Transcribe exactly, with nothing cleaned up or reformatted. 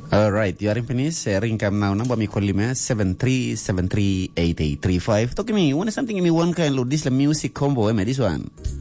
All right, you are in Penis, uh, ring cam now, number me call me seven three seven three eight eight three five. Talk to me, want something me one kind of this la music combo, eh, this one.